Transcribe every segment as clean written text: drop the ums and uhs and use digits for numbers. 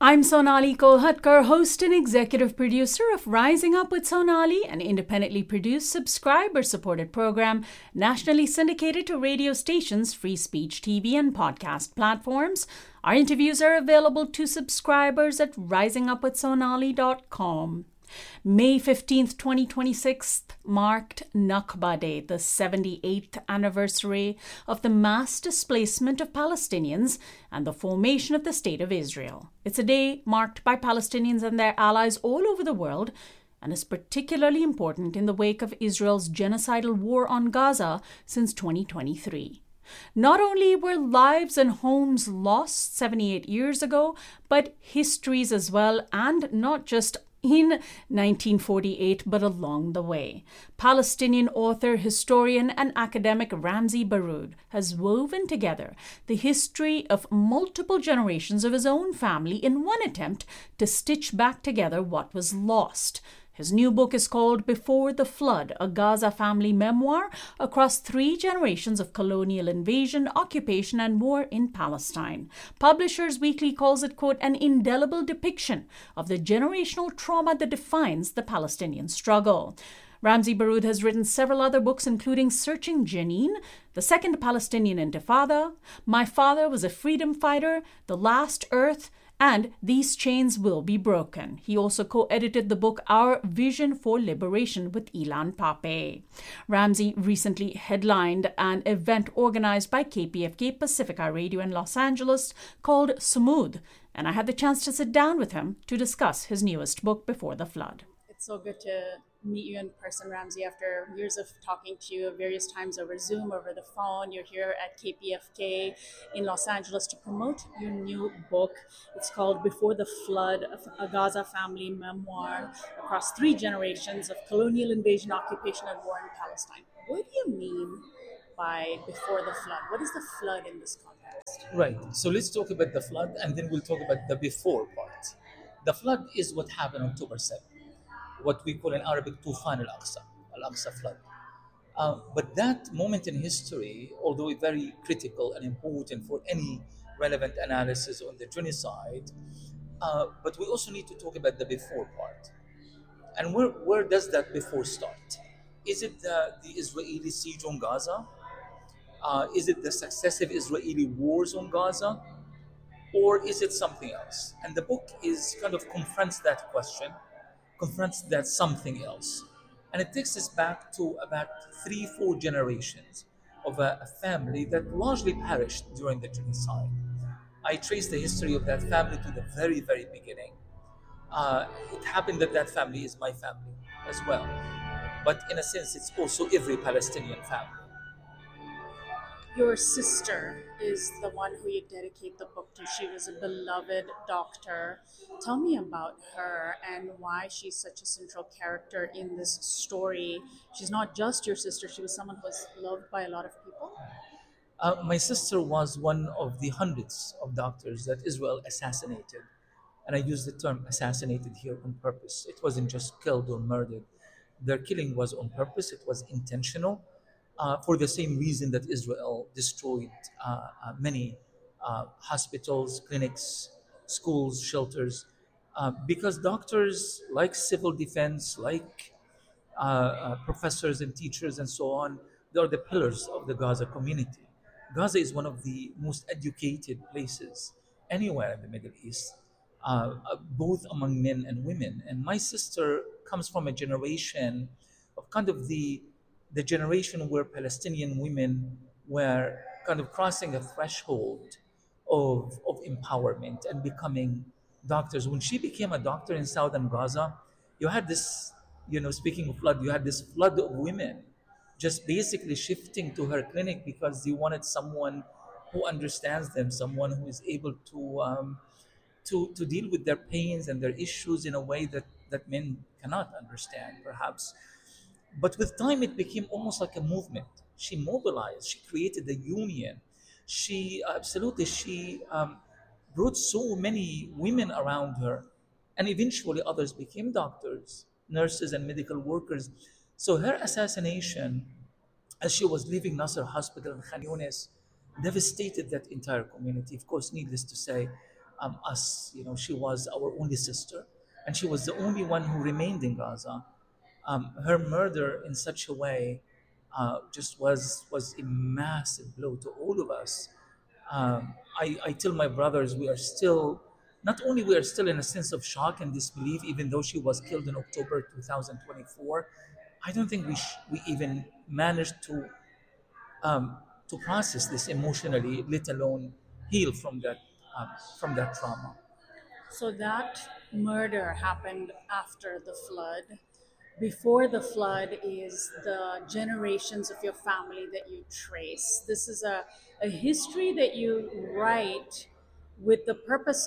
I'm Sonali Kolhatkar, host and executive producer of Rising Up with Sonali, an independently produced, subscriber-supported program nationally syndicated to radio stations, free speech TV, and podcast platforms. Our interviews are available to subscribers at risingupwithsonali.com. May 15th, 2026 marked Nakba Day, the 78th anniversary of the mass displacement of Palestinians and the formation of the State of Israel. It's a day marked by Palestinians and their allies all over the world and is particularly important in the wake of Israel's genocidal war on Gaza since 2023. Not only were lives and homes lost 78 years ago, but histories as well, and not just in 1948, but along the way. Palestinian author, historian, and academic Ramzy Baroud has woven together the history of multiple generations of his own family in one attempt to stitch back together what was lost. His new book is called Before the Flood, a Gaza family memoir across 3 generations of colonial invasion, occupation, and war in Palestine. Publishers Weekly calls it, quote, an indelible depiction of the generational trauma that defines the Palestinian struggle. Ramzy Baroud has written several other books, including Searching Jenin, The Second Palestinian Intifada, My Father Was a Freedom Fighter, The Last Earth, and These Chains Will Be Broken. He also co-edited the book Our Vision for Liberation with Ilan Pappé. Ramzy recently headlined an event organized by KPFK Pacifica Radio in Los Angeles called Sumud, and I had the chance to sit down with him to discuss his newest book, Before the Flood. It's so good to meet you in person, Ramzy, after years of talking to you various times over Zoom, over the phone. You're here at KPFK in Los Angeles to promote your new book. It's called Before the Flood, a Gaza family memoir across 3 generations of colonial invasion, occupation, and war in Palestine. What do you mean by Before the Flood? What is the flood in this context? Right. So let's talk about the flood and then we'll talk about the before part. The flood is what happened on October 7th, what we call in Arabic Tufan al-Aqsa flood. But that moment in history, although very critical and important for any relevant analysis on the genocide, but we also need to talk about the before part. And where does that before start? Is it the Israeli siege on Gaza? Is it the successive Israeli wars on Gaza? Or is it something else? And the book is kind of confronts that question, confronts that something else. And it takes us back to about 3, 4 generations of a family that largely perished during the genocide. I trace the history of that family to the very, very beginning. It happened that that family is my family as well. But in a sense, it's also every Palestinian family. Your sister is the one who you dedicate the book to. She was a beloved doctor. Tell me about her and why she's such a central character in this story. She's not just your sister, she was someone who was loved by a lot of people. My sister was one of the hundreds of doctors that Israel assassinated. And I use the term assassinated here on purpose. It wasn't just killed or murdered. Their killing was on purpose, it was intentional, for the same reason that Israel destroyed many hospitals, clinics, schools, shelters. Because doctors, like civil defense, like professors and teachers and so on, they are the pillars of the Gaza community. Gaza is one of the most educated places anywhere in the Middle East, both among men and women. And my sister comes from a generation of kind of the generation where Palestinian women were kind of crossing a threshold of empowerment and becoming doctors. When she became a doctor in southern Gaza, you had this, speaking of flood, you had this flood of women just basically shifting to her clinic because they wanted someone who understands them, someone who is able to deal with their pains and their issues in a way that men cannot understand, perhaps. But with time, it became almost like a movement. She mobilized, she created a union. She brought so many women around her, and eventually others became doctors, nurses, and medical workers. So her assassination, as she was leaving Nasser Hospital in Khan Yunis, devastated that entire community. Of course, needless to say, us. She was our only sister, and she was the only one who remained in Gaza. Her murder in such a way just was a massive blow to all of us. I tell my brothers we are still, not only we are still in a sense of shock and disbelief, even though she was killed in October 2024. I don't think we even managed um, to process this emotionally, let alone heal from that trauma. So that murder happened after the flood. Before the flood is the generations of your family that you trace. This is a history that you write with the purpose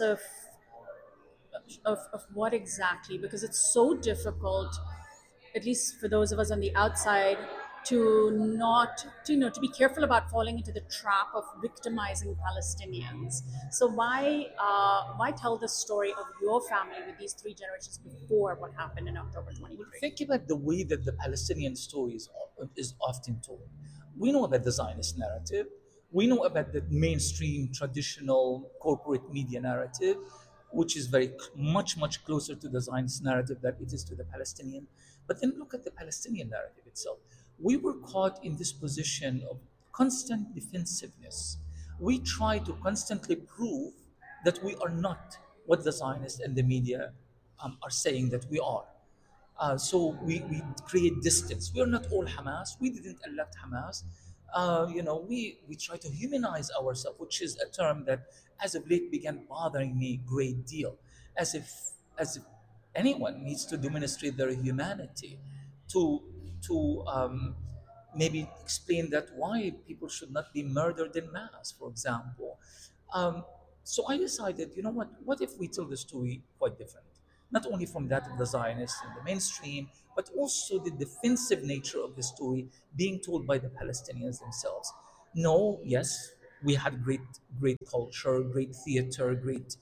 of what exactly? Because it's so difficult, at least for those of us on the outside, to not to to be careful about falling into the trap of victimizing Palestinians. So why tell the story of your family with these three generations before what happened in October Well, 23? think about the way that the Palestinian story is often told. We know about the Zionist narrative. We know about the mainstream traditional corporate media narrative, which is much closer to the Zionist narrative than it is to the Palestinian. But then look at the Palestinian narrative itself. We were caught in this position of constant defensiveness. We try to constantly prove that we are not what the Zionists and the media are saying that we are. So we create distance. We are not all Hamas. We didn't elect Hamas. We try to humanize ourselves, which is a term that as of late began bothering me a great deal, as if as if anyone needs to demonstrate their humanity to to maybe explain that why people should not be murdered in mass, for example. Um, so I decided, you know what? What if we tell the story quite different? Not only from that of the Zionists and the mainstream, but also the defensive nature of the story being told by the Palestinians themselves. No, yes, we had great culture, great theater, great,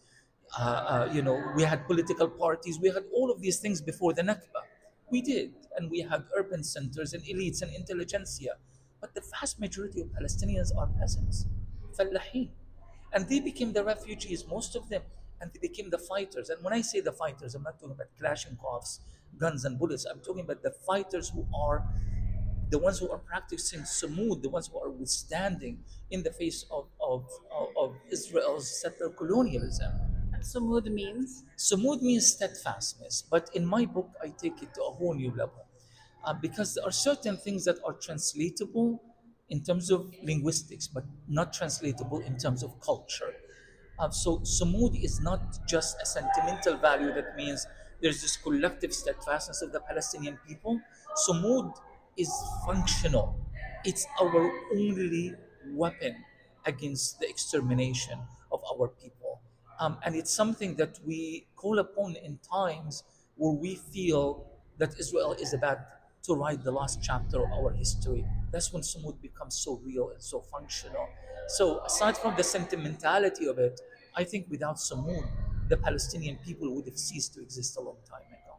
we had political parties, we had all of these things before the Nakba. We did, and we had urban centers and elites and intelligentsia. But the vast majority of Palestinians are peasants, fallahin, and they became the refugees, most of them, and they became the fighters. And when I say the fighters, I'm not talking about Kalashnikovs, guns and bullets. I'm talking about the fighters who are the ones who are practicing sumud, the ones who are withstanding in the face of Israel's settler colonialism. Sumud means Sumud means steadfastness, but in my book, I take it to a whole new level because there are certain things that are translatable in terms of linguistics, but not translatable in terms of culture. So Sumud is not just a sentimental value that means there's this collective steadfastness of the Palestinian people. Sumud is functional. It's our only weapon against the extermination of our people. And it's something that we call upon in times where we feel that Israel is about to write the last chapter of our history. That's when Sumud becomes so real and so functional. So, aside from the sentimentality of it, I think without Sumud, the Palestinian people would have ceased to exist a long time ago.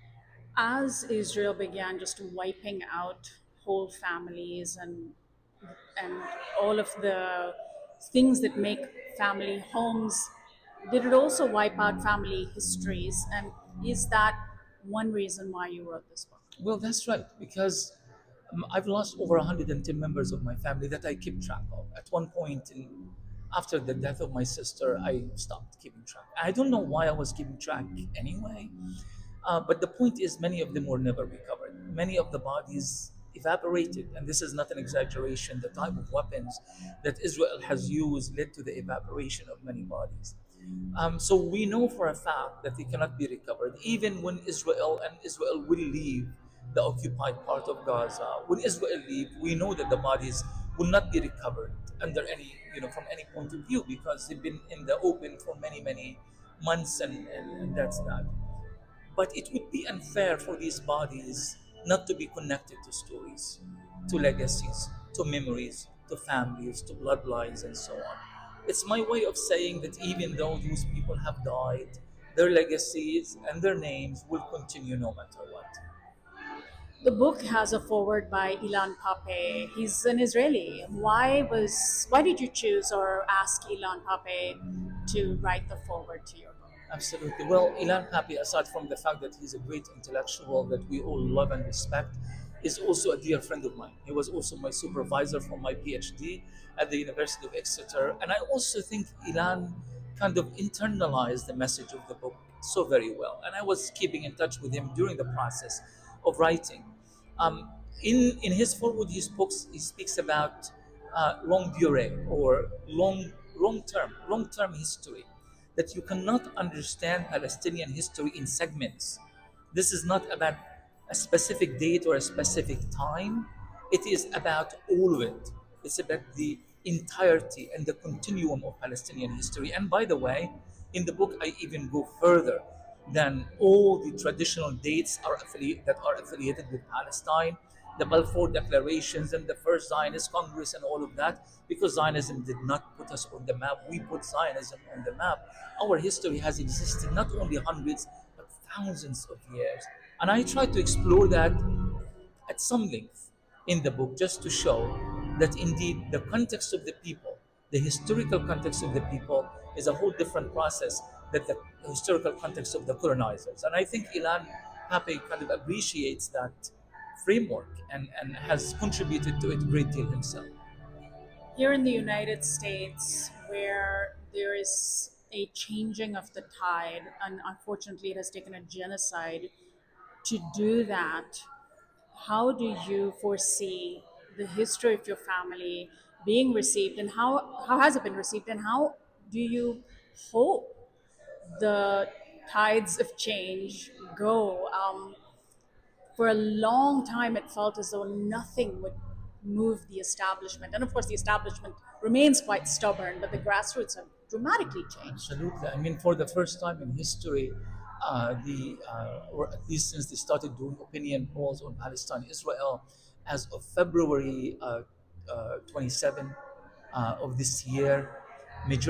as Israel began just wiping out whole families and all of the things that make family homes, did it also wipe out family histories? And is that one reason why you wrote this book? Well, that's right, because I've lost over 110 members of my family that I keep track of. At one point, after the death of my sister, I stopped keeping track. I don't know why I was keeping track anyway, but the point is, many of them were never recovered. Many of the bodies evaporated, and this is not an exaggeration. The type of weapons that Israel has used led to the evaporation of many bodies. So we know for a fact that they cannot be recovered, even when Israel will leave the occupied part of Gaza. When Israel leave, we know that the bodies will not be recovered under any, from any point of view, because they've been in the open for many months, and that's that. But it would be unfair for these bodies not to be connected to stories, to legacies, to memories, to families, to bloodlines, and so on. It's my way of saying that even though those people have died, their legacies and their names will continue no matter what. The book has a foreword by Ilan Pape. He's an Israeli. Why did you choose or ask Ilan Pape to write the foreword to your book? Absolutely. Well, Ilan Papi, aside from the fact that he's a great intellectual that we all love and respect, is also a dear friend of mine. He was also my supervisor for my PhD at the University of Exeter. And I also think Ilan kind of internalized the message of the book so very well. And I was keeping in touch with him during the process of writing. Um, in his foreword, he speaks about longue durée or long term history, that you cannot understand Palestinian history in segments. This is not about a specific date or a specific time. It is about all of it. It's about the entirety and the continuum of Palestinian history. And by the way, in the book, I even go further than all the traditional dates that are affiliated with Palestine, the Balfour Declarations and the First Zionist Congress and all of that, because Zionism did not put us on the map. We put Zionism on the map. Our history has existed not only hundreds, but thousands of years. And I try to explore that at some length in the book just to show that indeed the context of the people, the historical context of the people, is a whole different process than the historical context of the colonizers. And I think Ilan Pape kind of appreciates that framework and has contributed to it a great deal himself. Here in the United States, where there is a changing of the tide, and unfortunately, it has taken a genocide to do that, how do you foresee the history of your family being received, and how has it been received, and how do you hope the tides of change go? For a long time, it felt as though nothing would move the establishment. And of course, the establishment remains quite stubborn, but the grassroots have dramatically changed. Absolutely. I mean, for the first time in history, or at least since they started doing opinion polls on Palestine, Israel, as of February 27 of this year,